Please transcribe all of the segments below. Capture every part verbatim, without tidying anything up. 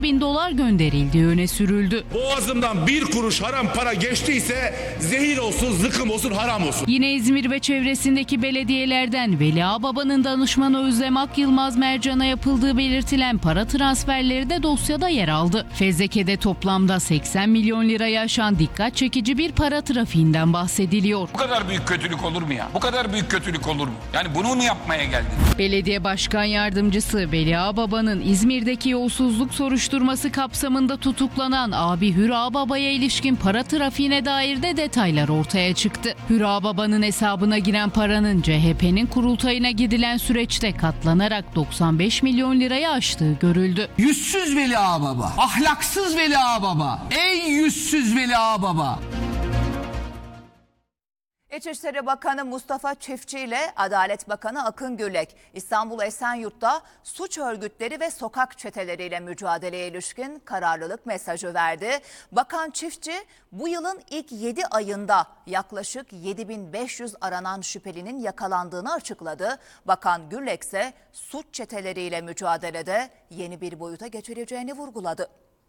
bin dolar gönderildiği öne sürüldü. Boğazımdan bir kuruş haram para geçtiyse zehir olsun, zıkkım olsun, haram olsun. Yine İzmir ve çevresindeki belediyelerden Veli Ağababa'nın danışmanı Özlem Akyılmaz Mercan'a yapıldığı belirtilen para transferleri de dosyada yer aldı. Fezleke'de toplamda seksen milyon lirayı aşan dikkat çekici bir para trafiğinden bahsediliyor. Bu kadar büyük kötülük olur mu ya? Bu kadar büyük kötülük olur mu? Yani bunu mu yapmaya geldin? Belediye Başkan Yardımcısı Veli Ağababa'nın İzmir'deki yolsuzluk soruşturması kapsamında tutuklanan abi Hür Ağababa'ya ilişkin para trafiğine dair de detaylar ortaya çıktı. Hür Ağababa'nın hesabına giren paranın C H P'nin kurultayına gidilen süreçte katlanarak doksan beş milyon lirayı aştığı görüldü. Yüzsüz Veli Ağababa, ahlaksız Veli Ağababa, ey yüzsüz Veli Ağababa. İçişleri Bakanı Mustafa Çiftçi ile Adalet Bakanı Akın Gürlek, İstanbul Esenyurt'ta suç örgütleri ve sokak çeteleriyle mücadeleye ilişkin kararlılık mesajı verdi. Bakan Çiftçi, bu yılın ilk yedi ayında yaklaşık yedi bin beş yüz aranan şüphelinin yakalandığını açıkladı. Bakan Gürlek ise suç çeteleriyle mücadelede yeni bir boyuta geçileceğini vurguladı.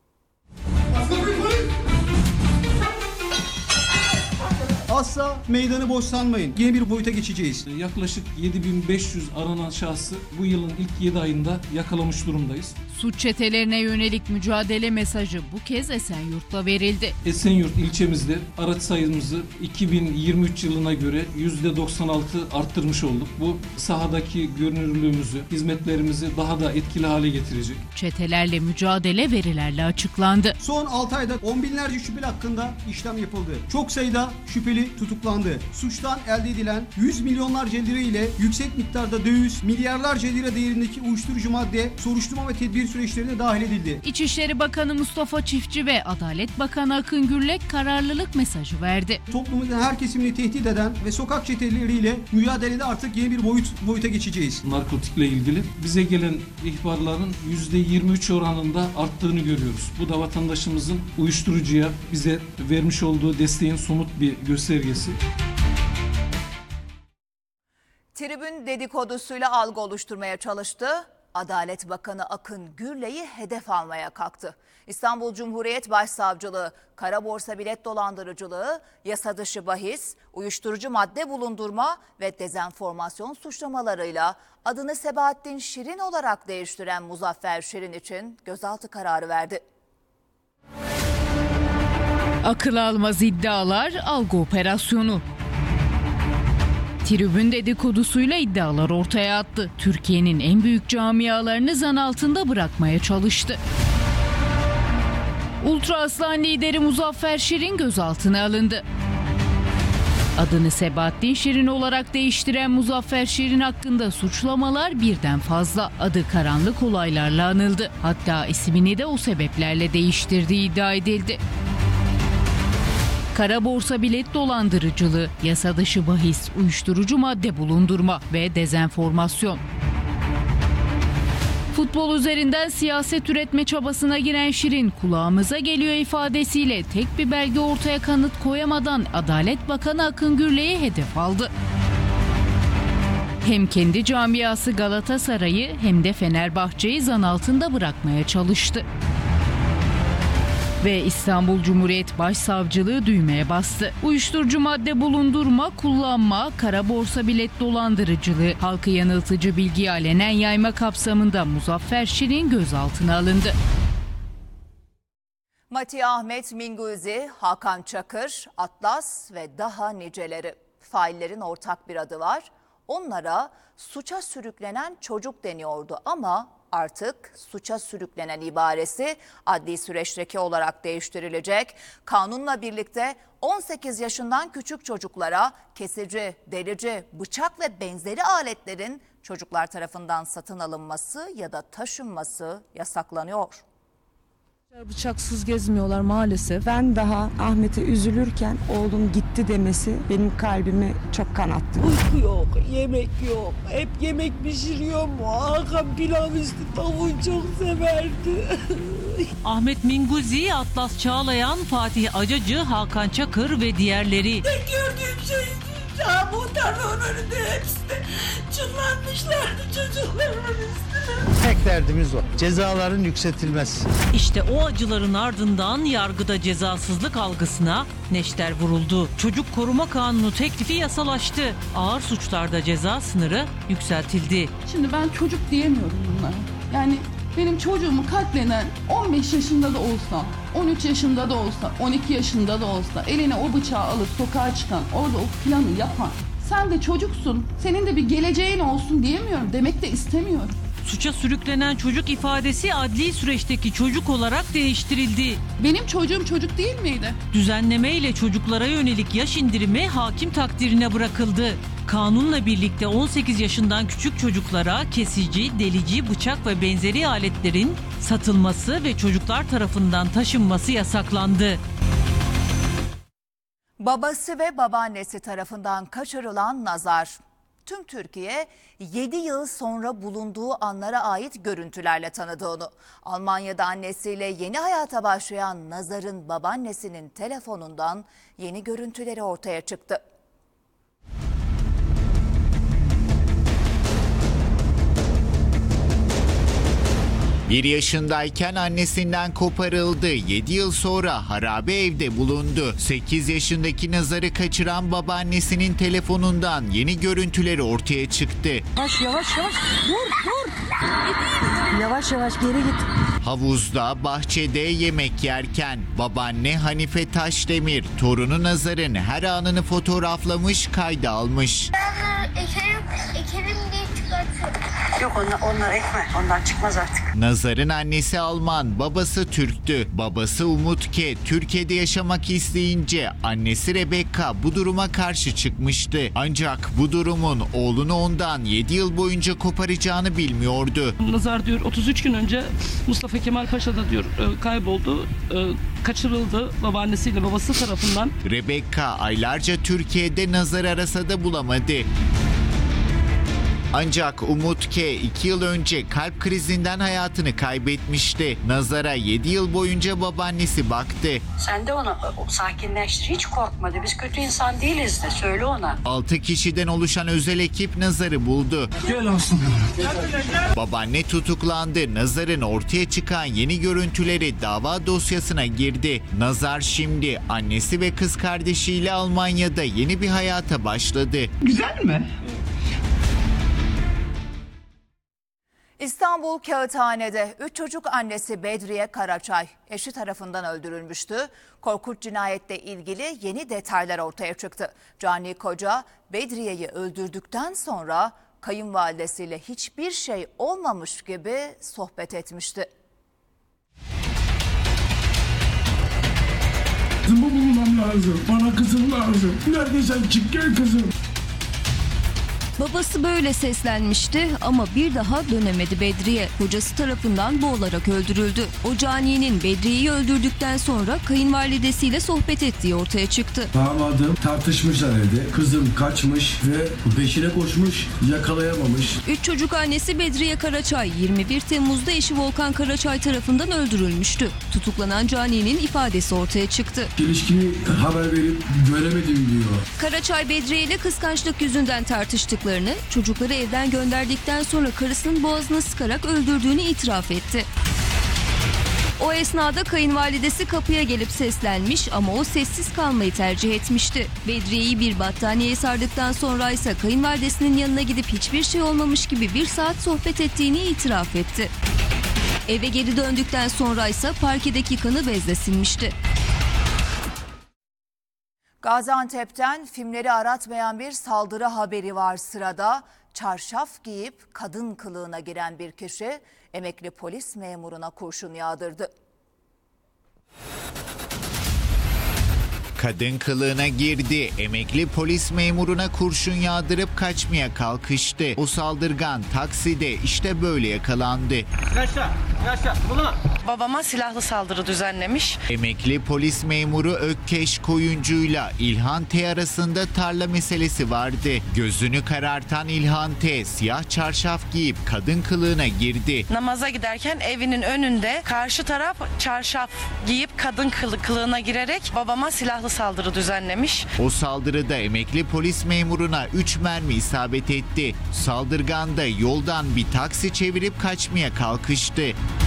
Asla meydanı boş sanmayın. Yeni bir boyuta geçeceğiz. Yaklaşık yedi bin beş yüz aranan şahsı bu yılın ilk yedi ayında yakalamış durumdayız. Suç çetelerine yönelik mücadele mesajı bu kez Esenyurt'ta verildi. Esenyurt ilçemizde araç sayımızı iki bin yirmi üç yılına göre yüzde doksan altı arttırmış olduk. Bu sahadaki görünürlüğümüzü, hizmetlerimizi daha da etkili hale getirecek. Çetelerle mücadele verilerle açıklandı. Son altı ayda on binlerce şüpheli hakkında işlem yapıldı. Çok sayıda şüpheli tutuklandı. Suçtan elde edilen yüz milyonlarca lira ile yüksek miktarda döviz, milyarlarca lira değerindeki uyuşturucu madde soruşturma ve tedbir süreçlerine dahil edildi. İçişleri Bakanı Mustafa Çiftçi ve Adalet Bakanı Akın Gürlek kararlılık mesajı verdi. Toplumumuzun her kesimini tehdit eden ve sokak çeteleriyle mücadelede artık yeni bir boyut boyuta geçeceğiz. Narkotikle ilgili bize gelen ihbarların yüzde yirmi üç oranında arttığını görüyoruz. Bu da vatandaşımızın uyuşturucuya bize vermiş olduğu desteğin somut bir göstergesi. Tribün dedikodusuyla algı oluşturmaya çalıştı. Adalet Bakanı Akın Gürlek'i hedef almaya kalktı. İstanbul Cumhuriyet Başsavcılığı, kara borsa bilet dolandırıcılığı, yasa dışı bahis, uyuşturucu madde bulundurma ve dezenformasyon suçlamalarıyla adını Sebahattin Şirin olarak değiştiren Muzaffer Şirin için gözaltı kararı verdi. Akıl almaz iddialar, algı operasyonu. Tribün dedikodusuyla iddialar ortaya attı. Türkiye'nin en büyük camialarını zan altında bırakmaya çalıştı. Ultra Aslan lideri Muzaffer Şirin gözaltına alındı. Adını Sebahattin Şirin olarak değiştiren Muzaffer Şirin hakkında suçlamalar birden fazla. Adı karanlık olaylarla anıldı. Hatta ismini de o sebeplerle değiştirdiği iddia edildi. Kara borsa bilet dolandırıcılığı, yasa dışı bahis, uyuşturucu madde bulundurma ve dezenformasyon. Futbol üzerinden siyaset üretme çabasına giren Şirin, kulağımıza geliyor ifadesiyle tek bir belge ortaya kanıt koyamadan Adalet Bakanı Akın Gürlek'i hedef aldı. Hem kendi camiası Galatasaray'ı hem de Fenerbahçe'yi zan altında bırakmaya çalıştı. Ve İstanbul Cumhuriyet Başsavcılığı düğmeye bastı. Uyuşturucu madde bulundurma, kullanma, kara borsa bilet dolandırıcılığı, halkı yanıltıcı bilgiyi alenen yayma kapsamında Muzaffer Şirin gözaltına alındı. Mati Ahmet Minguzi, Hakan Çakır, Atlas ve daha niceleri. Faillerin ortak bir adı var. Onlara suça sürüklenen çocuk deniyordu ama artık suça sürüklenen ibaresi adli süreçteki olarak değiştirilecek. Kanunla birlikte on sekiz yaşından küçük çocuklara kesici, delici, bıçak ve benzeri aletlerin çocuklar tarafından satın alınması ya da taşınması yasaklanıyor. Bıçaksız gezmiyorlar maalesef. Ben daha Ahmet'e üzülürken oğlum gitti demesi benim kalbimi çok kanattı. Uyku yok, yemek yok. Hep yemek pişiriyor mu? Hakan pilav üstü tavuğu çok severdi. Ahmet Minguzi, Atlas Çağlayan, Fatih Acacı, Hakan Çakır ve diğerleri. Tek gördüğüm şey muhtarlığın önünde hepsi de çullanmışlardı çocuklarımın üstüne. Tek derdimiz o. cezaların yükseltilmesi. İşte o acıların ardından yargıda cezasızlık algısına neşter vuruldu. Çocuk Koruma Kanunu teklifi yasalaştı. Ağır suçlarda ceza sınırı yükseltildi. Şimdi ben çocuk diyemiyorum bunlara. Yani benim çocuğumu katleden on beş yaşında da olsa, on üç yaşında da olsa, on iki yaşında da olsa eline o bıçağı alıp sokağa çıkan, orada o planı yapan, sen de çocuksun, senin de bir geleceğin olsun diyemiyorum, demek de istemiyorum. Suça sürüklenen çocuk ifadesi adli süreçteki çocuk olarak değiştirildi. Benim çocuğum çocuk değil miydi? Düzenleme ile çocuklara yönelik yaş indirimi hakim takdirine bırakıldı. Kanunla birlikte on sekiz yaşından küçük çocuklara kesici, delici, bıçak ve benzeri aletlerin satılması ve çocuklar tarafından taşınması yasaklandı. Babası ve babaannesi tarafından kaçırılan Nazar. Tüm Türkiye yedi yıl sonra bulunduğu anlara ait görüntülerle tanıdı onu. Almanya'da annesiyle yeni hayata başlayan Nazar'ın babaannesinin telefonundan yeni görüntüleri ortaya çıktı. Bir yaşındayken annesinden koparıldı. yedi yıl sonra harabe evde bulundu. sekiz yaşındaki Nazar'ı kaçıran babaannesinin telefonundan yeni görüntüleri ortaya çıktı. Yavaş yavaş yavaş dur dur. Yavaş yavaş geri git. Havuzda, bahçede yemek yerken babaanne Hanife Taşdemir torunu Nazar'ın her anını fotoğraflamış, kayda almış. Ekerim, ekerim diye çıkartıyorum. Yok onlar, onlar ekme. Onlar çıkmaz artık. Nazar'ın annesi Alman, babası Türktü. Babası Umut K. Türkiye'de yaşamak isteyince annesi Rebecca bu duruma karşı çıkmıştı. Ancak bu durumun oğlunu ondan yedi yıl boyunca koparacağını bilmiyordu. Nazar diyor otuz üç gün önce Mustafa Kemal Paşa'da diyor kayboldu, kaçırıldı babaannesiyle babası tarafından. Rebecca aylarca Türkiye'de Nazar arasa da bulamadı. Ancak Umut K. iki yıl önce kalp krizinden hayatını kaybetmişti. Nazar'a yedi yıl boyunca babaannesi baktı. Sen de onu sakinleştir, hiç korkmadı. Biz kötü insan değiliz de söyle ona. altı kişiden oluşan özel ekip Nazar'ı buldu. Gel aslında. Babaanne tutuklandı. Nazar'ın ortaya çıkan yeni görüntüleri dava dosyasına girdi. Nazar şimdi annesi ve kız kardeşiyle Almanya'da yeni bir hayata başladı. Güzel mi? İstanbul Kağıthane'de üç çocuk annesi Bedriye Karaçay eşi tarafından öldürülmüştü. Korkunç cinayetle ilgili yeni detaylar ortaya çıktı. Cani koca Bedriye'yi öldürdükten sonra kayınvalidesiyle hiçbir şey olmamış gibi sohbet etmişti. Kızımı bulmam lazım. Bana kızım lazım. Neredeysen çık gel kızım. Babası böyle seslenmişti ama bir daha dönemedi Bedriye. Kocası tarafından boğularak öldürüldü. O caninin Bedriye'yi öldürdükten sonra kayınvalidesiyle sohbet ettiği ortaya çıktı. Damadım tartışmışlar evde. Kızım kaçmış ve peşine koşmuş, yakalayamamış. Üç çocuk annesi Bedriye Karaçay yirmi bir Temmuz'da eşi Volkan Karaçay tarafından öldürülmüştü. Tutuklanan caninin ifadesi ortaya çıktı. İlişkini haber verip göremedim diyor. Karaçay Bedriye ile kıskançlık yüzünden tartıştıklarını, çocukları evden gönderdikten sonra karısının boğazını sıkarak öldürdüğünü itiraf etti. O esnada kayınvalidesi kapıya gelip seslenmiş ama o sessiz kalmayı tercih etmişti. Bedriye'yi bir battaniyeye sardıktan sonra ise kayınvalidesinin yanına gidip hiçbir şey olmamış gibi bir saat sohbet ettiğini itiraf etti. Eve geri döndükten sonra ise parkedeki kanı bezle silmişti. Gaziantep'ten filmleri aratmayan bir saldırı haberi var sırada. Çarşaf giyip kadın kılığına giren bir kişi emekli polis memuruna kurşun yağdırdı. Kadın kılığına girdi. Emekli polis memuruna kurşun yağdırıp kaçmaya kalkıştı. O saldırgan takside işte böyle yakalandı. Yaşa, yaşa, bunu. Babama silahlı saldırı düzenlemiş. Emekli polis memuru Ökkeş Koyuncu'yla İlhan T arasında tarla meselesi vardı. Gözünü karartan İlhan T siyah çarşaf giyip kadın kılığına girdi. Namaza giderken evinin önünde karşı taraf çarşaf giyip kadın kılı, kılığına girerek babama silahlı saldırı düzenlemiş. O saldırıda emekli polis memuruna üç mermi isabet etti. Saldırgan da yoldan bir taksi çevirip kaçmaya kalkıştı.